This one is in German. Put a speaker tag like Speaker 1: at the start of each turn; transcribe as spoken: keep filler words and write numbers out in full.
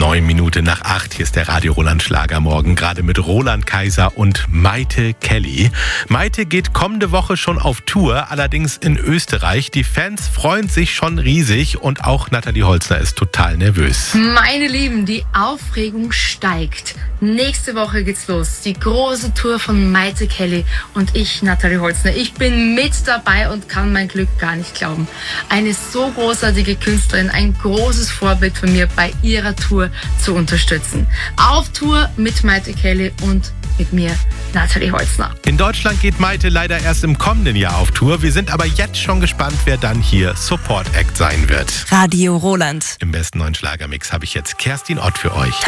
Speaker 1: Neun Minuten nach acht. Hier ist der Radio Roland Schlagermorgen. Gerade mit Roland Kaiser und Maite Kelly. Maite geht kommende Woche schon auf Tour, allerdings in Österreich. Die Fans freuen sich schon riesig und auch Nathalie Holzner ist total nervös.
Speaker 2: Meine Lieben, die Aufregung steigt. Nächste Woche geht's los. Die große Tour von Maite Kelly und ich, Nathalie Holzner. Ich bin mit dabei und kann mein Glück gar nicht glauben. Eine so großartige Künstlerin, ein großes Vorbild von mir bei ihrer Tour zu unterstützen. Auf Tour mit Maite Kelly und mit mir, Nathalie Holzner.
Speaker 1: In Deutschland geht Maite leider erst im kommenden Jahr auf Tour. Wir sind aber jetzt schon gespannt, wer dann hier Support Act sein wird.
Speaker 3: Radio Roland.
Speaker 1: Im besten neuen Schlagermix habe ich jetzt Kerstin Ott für euch.